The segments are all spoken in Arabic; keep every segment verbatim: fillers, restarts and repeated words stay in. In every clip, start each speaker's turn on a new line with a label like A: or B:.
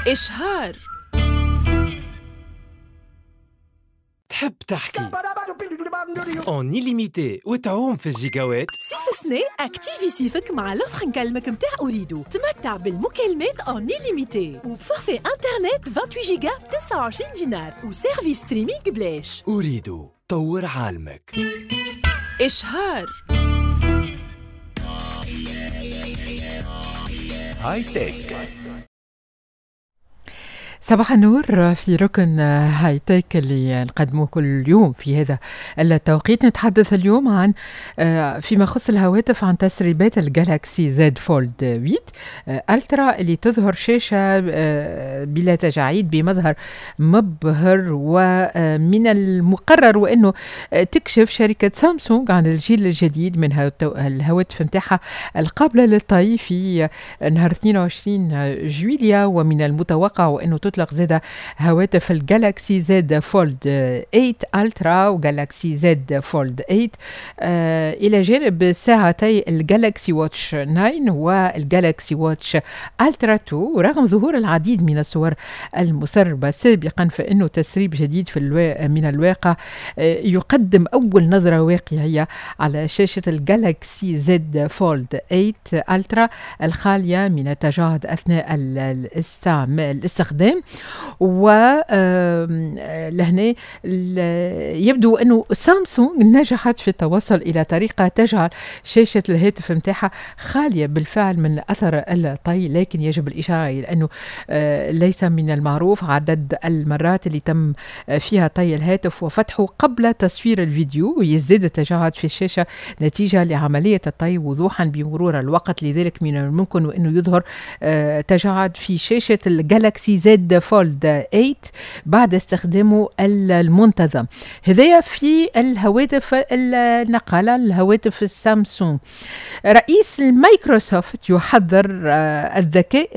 A: إشهار.
B: تحب تحكي اون إليميتي وتعوم في الجيجاوات؟
C: صيف سنة اكتيفي صيفك مع لوفر نكلمك متاع أوريدو. تمتع بالمكالمات اون إليميتي وبفورفي انترنت ثمانية وعشرين جيجا ب تسعة وعشرين دينار وسيرفيس ستريمينغ بلاش.
B: أوريدو، طور عالمك.
A: إشهار.
B: هاي تك.
D: صباح النور في ركن هاي تك اللي نقدموه كل يوم في هذا التوقيت. نتحدث اليوم عن فيما يخص الهواتف عن تسريبات الجالاكسي زد فولد ثمانية ألترا اللي تظهر شاشة بلا تجاعيد بمظهر مبهر، ومن المقرر وأنه تكشف شركة سامسونج عن الجيل الجديد من الهواتف نتاعها القابلة للطي في نهار اثنين وعشرين جويليا، ومن المتوقع وأنه تطلق زاد هواتف الجالاكسي زد فولد ثمانية ألترا وجالاكسي زد فولد ثمانية آه إلى جانب ساعتي الجالاكسي واتش تسعة والجالاكسي واتش ألترا اثنين. رغم ظهور العديد من الصور المسربة سابقا، فإنه تسريب جديد في الوا... من الواقع آه يقدم أول نظرة واقعية على شاشة الجالاكسي زد فولد ثمانية ألترا الخالية من التجاعيد أثناء الاستخدام. ولهنا يبدو أنه سامسونج نجحت في التوصل إلى طريقة تجعل شاشة الهاتف متاعها خالية بالفعل من أثر الطي، لكن يجب الإشارة إلى أنه ليس من المعروف عدد المرات اللي تم فيها طي الهاتف وفتحه قبل تصوير الفيديو، ويزداد التجاعيد في الشاشة نتيجة لعملية الطي وضوحا بمرور الوقت. لذلك من الممكن أنه يظهر تجاعيد في شاشة الجالاكسي زد فولد ثمانية بعد استخدامه المنتظم. هذايا في الهواتف النقالة الهواتف السامسونج. رئيس مايكروسوفت يحذر الذكاء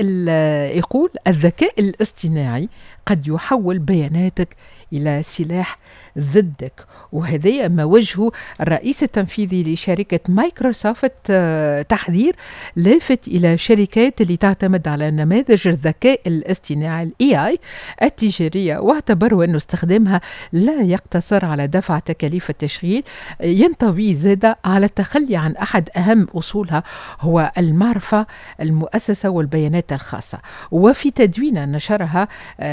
D: يقول الذكاء الاصطناعي قد يحول بياناتك إلى سلاح ضدك، وهذا ما وجهه الرئيس التنفيذي لشركة مايكروسوفت تحذير لافت إلى شركات اللي تعتمد على نماذج الذكاء الاصطناعي ال إيه آي التجارية، واعتبروا أنه استخدامها لا يقتصر على دفع تكاليف التشغيل، ينطوي زاد على التخلي عن أحد أهم أصولها هو المعرفة المؤسسة والبيانات الخاصة. وفي تدوينة نشرها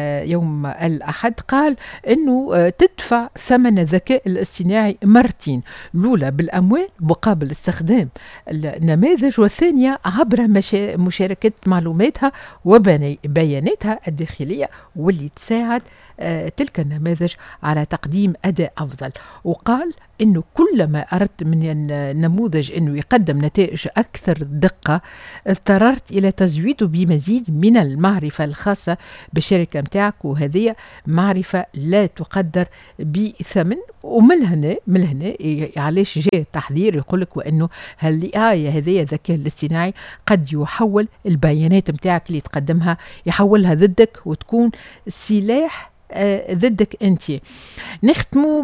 D: يوم الأحد قال أنه تدفع ثمن الذكاء الاصطناعي مرتين، الأولى بالأموال مقابل استخدام النماذج، والثانية عبر مشاركة معلوماتها وبياناتها الداخلية واللي تساعد تلك النماذج على تقديم أداء أفضل. وقال إنه كلما أردت من النموذج إنه يقدم نتائج أكثر دقة اضطررت إلى تزويده بمزيد من المعرفة الخاصة بالشركة متاعك، وهذه معرفة لا تقدر بثمن. ومن هنا من هنا علاش جاء التحذير يقول لك وإنه هالآية هذه الذكاء الاصطناعي قد يحول البيانات متاعك اللي تقدمها يحولها ضدك وتكون سلاح ضدك أنت. نختموا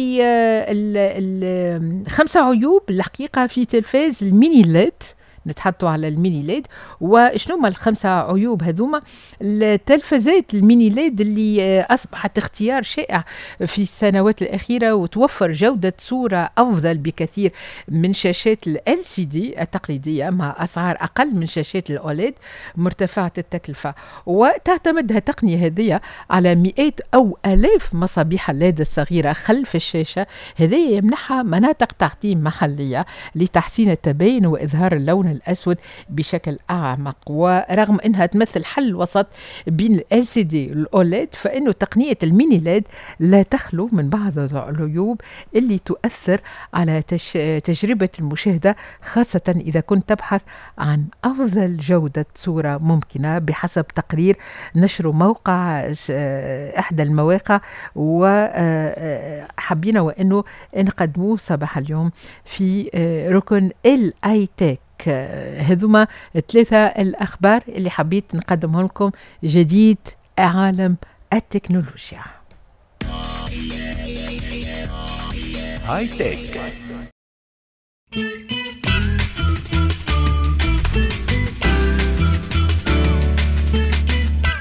D: بخمسة عيوب الحقيقة في تلفاز الميني ليد. نتحدثوا على الميني ليد وشنو ما الخمسة عيوب هذوما. التلفزات الميني ليد اللي أصبحت اختيار شائع في السنوات الأخيرة وتوفر جودة صورة أفضل بكثير من شاشات ال إل سي دي التقليدية مع أسعار أقل من شاشات الأوليد مرتفعة التكلفة، وتعتمد التقنية هذه على مئات أو آلاف مصابيح الليد الصغيرة خلف الشاشة. هذه يمنحها مناطق تعتيم محلية لتحسين التباين وإظهار اللون الأسود بشكل أعمق. ورغم أنها تمثل حل وسط بين ال إل سي دي والأوليد، فإنه تقنية الميني ليد لا تخلو من بعض العيوب اللي تؤثر على تش... تجربة المشاهدة، خاصة إذا كنت تبحث عن أفضل جودة صورة ممكنة بحسب تقرير نشر موقع إحدى المواقع. وحبينا وأنه نقدموه صباح اليوم في ركن ال آي تك. هذوما ثلاثة الأخبار اللي حبيت نقدمهم لكم. جديد عالم التكنولوجيا.
B: هاي تك.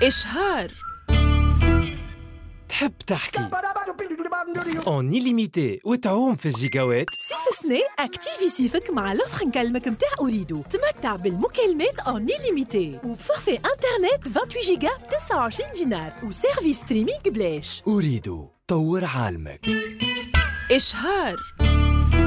A: إشهار.
B: تحب تحكي اون إليميتي وتعوم في الجيجاوات.
C: صيف سنة اكتيفي صيفك مع لوفر نكلمك متاع أوريدو. تمتع بالمكالمات اون إليميتي وبفورفي انترنت ثمانية وعشرين جيجا ب تسعة وعشرين دينار وسيرفيس ستريمينغ بلاش.
B: أريد طور عالمك.
A: إشهار.